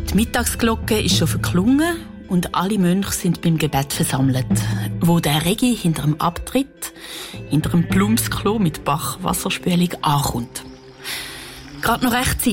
Die Mittagsglocke ist schon verklungen und alle Mönche sind beim Gebet versammelt, wo der Regi hinter dem Abtritt, hinter dem Plumpsklo mit Bachwasserspülung ankommt. Gerade noch rechtzeitig